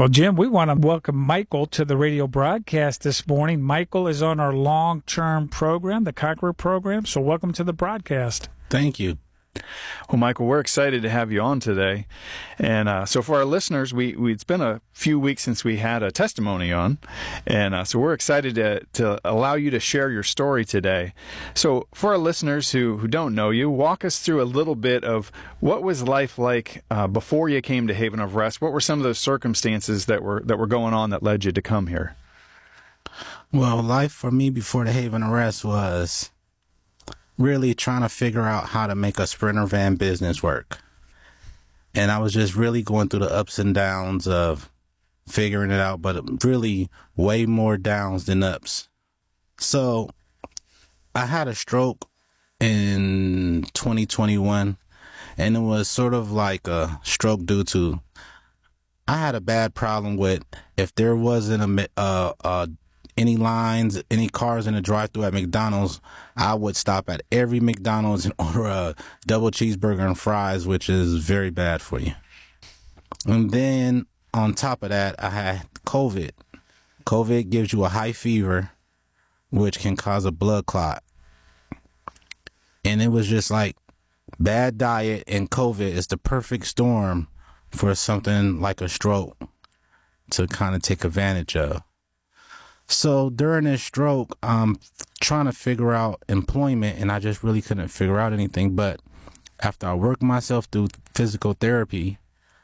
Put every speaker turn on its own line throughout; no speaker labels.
Well, Jim, we want to welcome Michael to the radio broadcast this morning. Michael is on our long-term program, the Conqueror program, so welcome to the broadcast.
Thank you.
Well, Michael, we're excited to have you on today. And so for our listeners, it's been a few weeks since we had a testimony on. And so we're excited to allow you to share your story today. So for our listeners who don't know you, walk us through a little bit of what was life like before you came to Haven of Rest. What were some of those circumstances that were going on that led you to come here?
Well, life for me before the Haven of Rest was really trying to figure out how to make a Sprinter van business work. And I was just really going through the ups and downs of figuring it out, but really way more downs than ups. So I had a stroke in 2021, and it was sort of like a stroke due to I had a bad problem with if there wasn't any lines, any cars in the drive-thru at McDonald's, I would stop at every McDonald's and order a double cheeseburger and fries, which is very bad for you. And then on top of that, I had COVID. COVID gives you a high fever, which can cause a blood clot. And it was just like bad diet and COVID is the perfect storm for something like a stroke to kind of take advantage of. So during this stroke, I'm trying to figure out employment, and I just really couldn't figure out anything. But after I worked myself through physical therapy,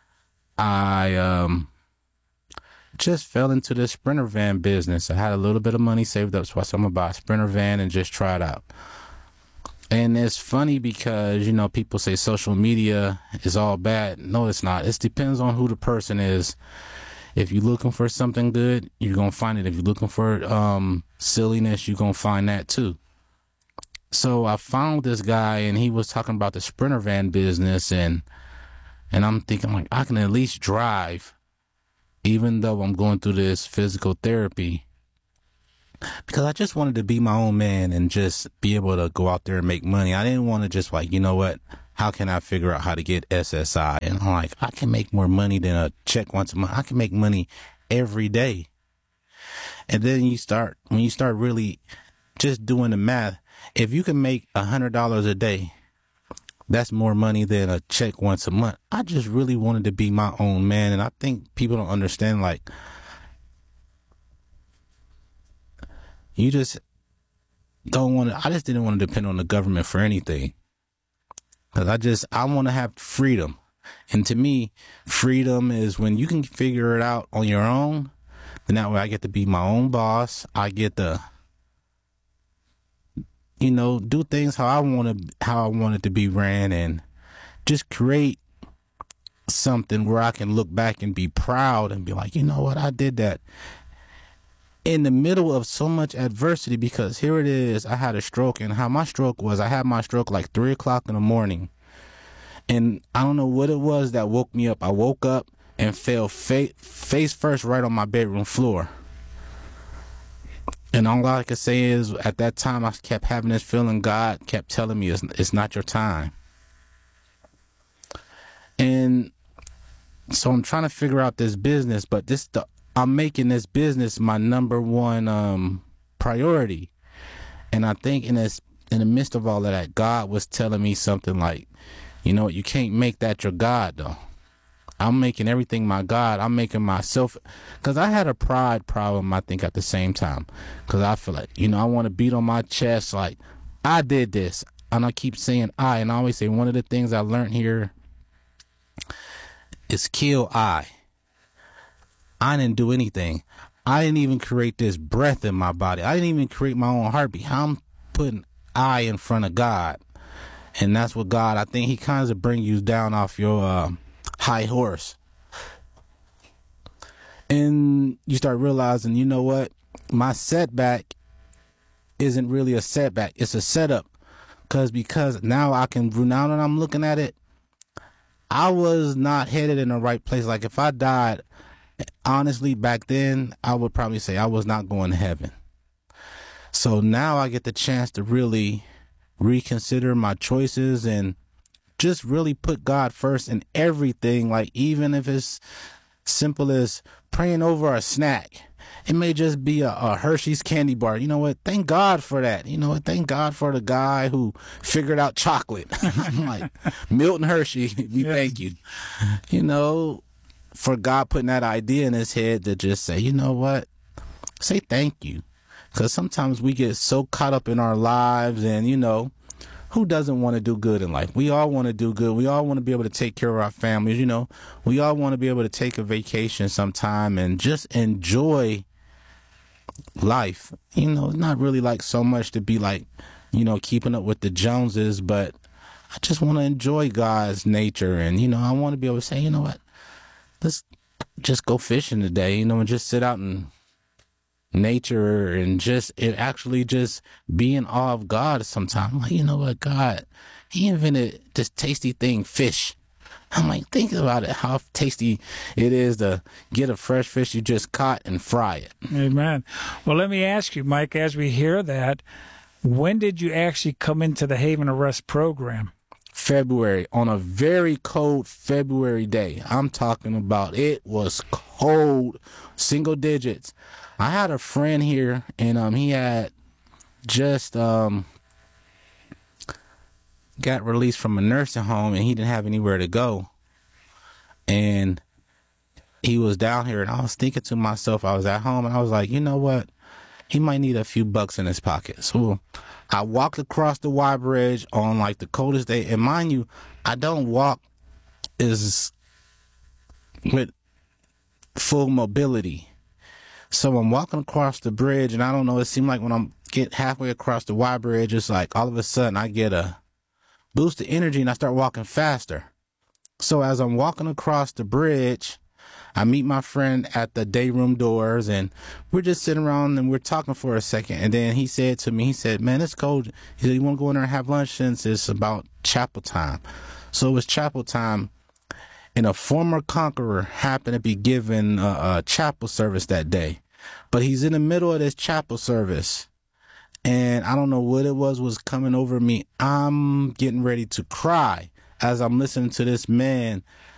I just fell into the Sprinter van business. I had a little bit of money saved up, so I said I'm going to buy a Sprinter van and just try it out. And it's funny because, you know, people say social media is all bad. No, it's not. It depends on who the person is. If you're looking for something good, you're going to find it. If you're looking for silliness, you're going to find that too. So I found this guy, and he was talking about the Sprinter van business, and I'm thinking, like, I can at least drive, even though I'm going through this physical therapy, because I just wanted to be my own man and just be able to go out there and make money. I didn't want to just like, you know what? How can I figure out how to get SSI? And I'm like, I can make more money than a check once a month. I can make money every day. And then when you start really just doing the math, if you can make $100 a day, that's more money than a check once a month. I just really wanted to be my own man. And I think people don't understand, like, you just don't want to, I just didn't want to depend on the government for anything. Because I want to have freedom. And to me, freedom is when you can figure it out on your own. Then that way I get to be my own boss. I get to, you know, do things how I want it to be ran, and just create something where I can look back and be proud and be like, you know what, I did that in the middle of so much adversity. Because here it is, I had a stroke, and how my stroke was, I had my stroke like 3 o'clock in the morning, and I don't know what it was that woke me up. I woke up and fell face first right on my bedroom floor. And all I could say is, at that time, I kept having this feeling. God kept telling me, it's not your time. And so I'm trying to figure out this business, but I'm making this business my number one priority. And I think in the midst of all of that, God was telling me something like, you know what, you can't make that your God, though. I'm making everything my God. I'm making myself, because I had a pride problem, I think, at the same time. Because I feel like, you know, I want to beat on my chest like, I did this. And I keep saying I, and I always say one of the things I learned here is kill I. I didn't do anything. I didn't even create this breath in my body. I didn't even create my own heartbeat. I'm putting I in front of God. And that's what God, I think he kind of brings you down off your high horse. And you start realizing, you know what? My setback isn't really a setback. It's a setup. Because now now that I'm looking at it, I was not headed in the right place. Like if I died, honestly, back then, I would probably say I was not going to heaven. So now I get the chance to really reconsider my choices and just really put God first in everything. Like even if it's simple as praying over a snack. It may just be a Hershey's candy bar. You know what? Thank God for that. You know what? Thank God for the guy who figured out chocolate. Like Milton Hershey, we thank you. You know, for God putting that idea in his head to just say, you know what? Say thank you. Because sometimes we get so caught up in our lives, and, you know, who doesn't want to do good in life? We all want to do good. We all want to be able to take care of our families. You know, we all want to be able to take a vacation sometime and just enjoy life. You know, not really like so much to be like, you know, keeping up with the Joneses, but I just want to enjoy God's nature. And, you know, I want to be able to say, you know what, let's just go fishing today, you know, and just sit out in nature and just be in awe of God sometime. Like, you know what, God, he invented this tasty thing, fish. I'm like, think about it, how tasty it is to get a fresh fish you just caught and fry it.
Amen. Well, let me ask you, Mike, as we hear that, when did you actually come into the Haven of Rest program?
February, on a very cold February day. I'm talking about, it was cold, single digits. I had a friend here, and he had just got released from a nursing home, and he didn't have anywhere to go. And he was down here, and I was thinking to myself, I was at home, and I was like, you know what? He might need a few bucks in his pocket. So I walked across the Y Bridge on like the coldest day. And mind you, I don't walk with full mobility. So I'm walking across the bridge, and I don't know, it seemed like when I'm get halfway across the Y Bridge, it's like all of a sudden I get a boost of energy and I start walking faster. So as I'm walking across the bridge, I meet my friend at the day room doors, and we're just sitting around and we're talking for a second. And then he said to me, he said, man, it's cold. He said, you want to go in there and have lunch since it's about chapel time? So it was chapel time, and a former conqueror happened to be giving a chapel service that day. But he's in the middle of this chapel service, and I don't know what it was coming over me. I'm getting ready to cry as I'm listening to this man